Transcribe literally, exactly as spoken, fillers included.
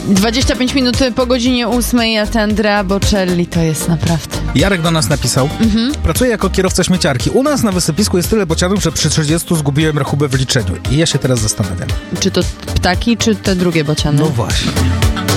dwadzieścia pięć minut po godzinie ósmej, a ten Andrea Bocelli to jest naprawdę... Jarek do nas napisał. Mhm. Pracuję jako kierowca śmieciarki. U nas na wysypisku jest tyle bocianów, że przy trzydziestu zgubiłem rachubę w liczeniu. I ja się teraz zastanawiam. Czy to ptaki, czy te drugie bociany? No właśnie.